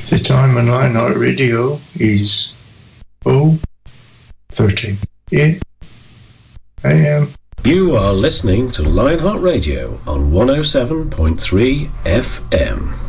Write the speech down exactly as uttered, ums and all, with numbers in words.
The time on Lionheart Radio is oh thirty-eight a m. You are listening to Lionheart Radio on one oh seven point three F M.